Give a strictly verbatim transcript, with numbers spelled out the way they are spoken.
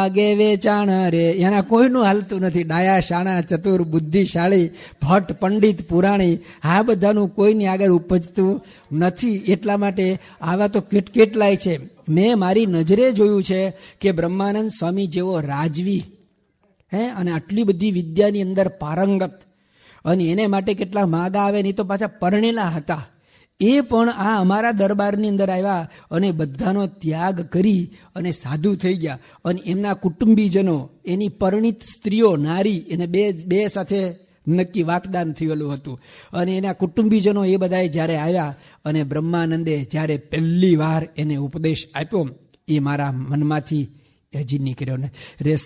લાગે વેચાણ રે, એના કોઈનું હાલતું નથી. ડાયા શાણા ચતુર બુદ્ધિશાળી ભટ્ટ પંડિત પુરાણી આ બધાનું કોઈની આગળ ઉપજતું નથી. એટલા માટે આવા તો કેટ કેટલાય છે. મેં મારી નજરે જોયું છે કે બ્રહ્માનંદ સ્વામી જેવો રાજવી હે અને આટલી બધી વિદ્યાની અંદર પારંગત, અને એને માટે કેટલા માગા આવે નહીં તો પાછા પરણેલા હતા, એ પણ આ અમારા દરબારની અંદર આવ્યા અને બધાનો ત્યાગ કરી અને સાધુ થઈ ગયા. અને એમના કુટુંબીજનો, એની પરિણીત સ્ત્રીઓ નારી, એને બે બે સાથે નક્કી વાકદાન થયેલું હતું. અને એના કુટુંબીજનો એ બધાએ જ્યારે આવ્યા અને બ્રહ્માનંદે જ્યારે પહેલી વાર એને ઉપદેશ આપ્યો, એ મારા મનમાંથી હજી નીકળ્યો ને.